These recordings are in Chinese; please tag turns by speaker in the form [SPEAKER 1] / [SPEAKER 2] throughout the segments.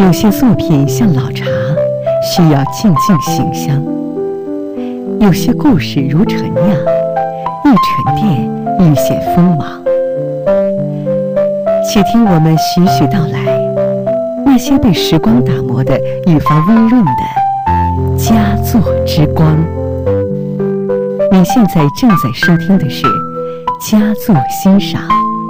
[SPEAKER 1] 有些作品像老茶，需要静静醒香；有些故事如陈酿，愈沉淀愈显锋芒。且听我们徐徐道来，那些被时光打磨的愈发温润的佳作之光。你现在正在收听的是佳作欣赏。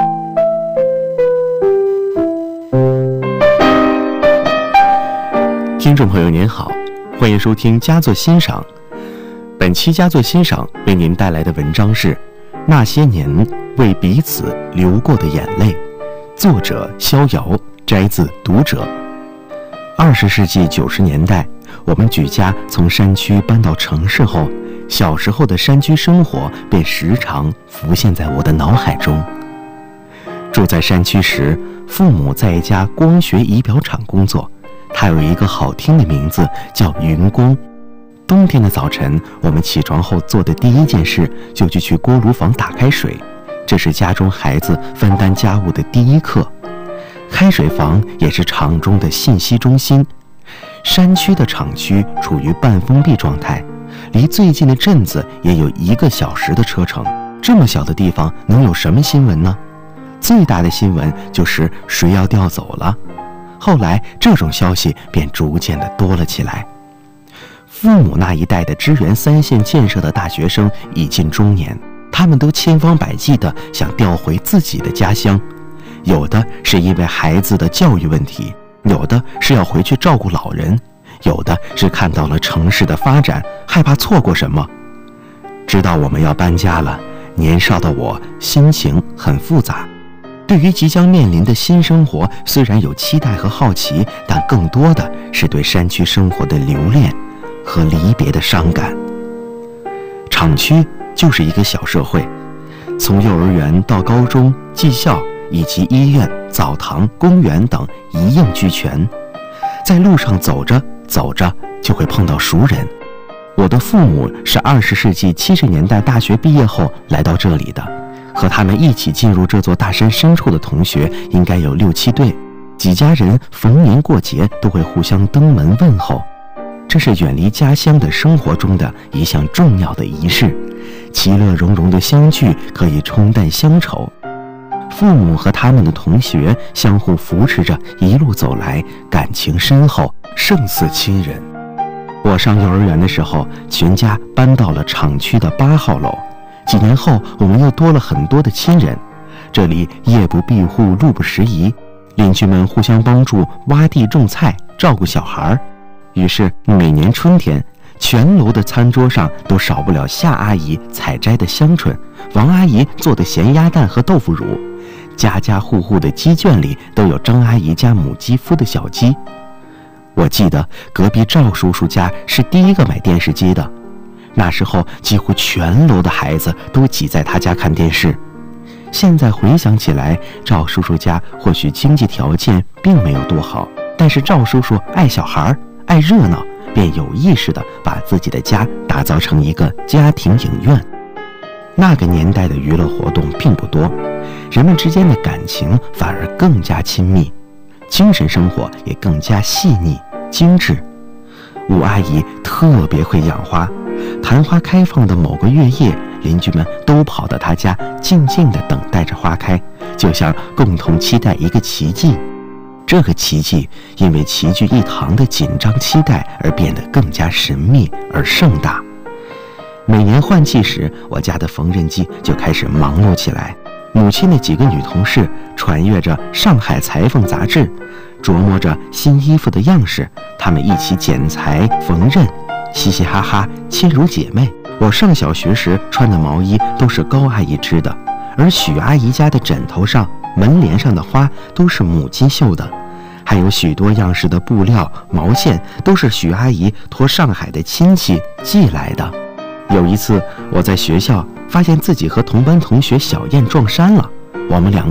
[SPEAKER 2] 听众朋友您好，欢迎收听佳作欣赏。本期佳作欣赏为您带来的文章是《那些年为彼此流过的眼泪》，作者逍遥，摘自《读者》。20世纪90年代，我们举家从山区搬到城市后，小时候的山居生活便时常浮现在我的脑海中。住在山区时，父母在一家光学仪表厂工作，它有一个好听的名字，叫云光。冬天的早晨，我们起床后做的第一件事就是去锅炉房打开水，这是家中孩子分担家务的第一课。开水房也是厂中的信息中心。山区的厂区处于半封闭状态，离最近的镇子也有1个小时的车程。这么小的地方能有什么新闻呢？最大的新闻就是谁要调走了。后来这种消息便逐渐的多了起来。父母那一代的支援3线建设的大学生已近中年，他们都千方百计地想调回自己的家乡，有的是因为孩子的教育问题，有的是要回去照顾老人，有的是看到了城市的发展，害怕错过什么。知道我们要搬家了，年少的我心情很复杂。对于即将面临的新生活，虽然有期待和好奇，但更多的是对山区生活的留恋和离别的伤感。厂区就是一个小社会，从幼儿园到高中、技校以及医院、澡堂、公园等一应俱全。在路上走着走着，就会碰到熟人。我的父母是20世纪70年代大学毕业后来到这里的，和他们一起进入这座大山深处的同学应该有6、7对。几家人逢年过节都会互相登门问候，这是远离家乡的生活中的一项重要的仪式。其乐融融的相聚可以冲淡乡愁。父母和他们的同学相互扶持着一路走来，感情深厚，胜似亲人。我上幼儿园的时候，全家搬到了厂区的8号楼。几年后，我们又多了很多的亲人。这里夜不闭户，路不拾遗，邻居们互相帮助挖地种菜，照顾小孩。于是每年春天，全楼的餐桌上都少不了夏阿姨采摘的香椿，王阿姨做的咸鸭蛋和豆腐乳，家家户户的鸡圈里都有张阿姨家母鸡孵的小鸡。我记得隔壁赵叔叔家是第一个买电视机的，那时候几乎全楼的孩子都挤在他家看电视。现在回想起来，赵叔叔家或许经济条件并没有多好，但是赵叔叔爱小孩，爱热闹，便有意识地把自己的家打造成一个家庭影院。那个年代的娱乐活动并不多，人们之间的感情反而更加亲密，精神生活也更加细腻精致。吴阿姨特别会养花，昙花开放的某个月夜，邻居们都跑到她家，静静地等待着花开，就像共同期待一个奇迹。这个奇迹因为齐聚一堂的紧张期待而变得更加神秘而盛大。每年换季时，我家的缝纫机就开始忙碌起来。母亲的几个女同事传阅着《上海裁缝》杂志，琢磨着新衣服的样式，她们一起剪裁缝纫，嘻嘻哈哈，亲如姐妹。我上小学时穿的毛衣都是高阿姨织的，而许阿姨家的枕头上、门帘上的花都是母亲绣的，还有许多样式的布料、毛线都是许阿姨托上海的亲戚寄来的。有一次我在学校发现自己和同班同学小燕撞衫了，我们两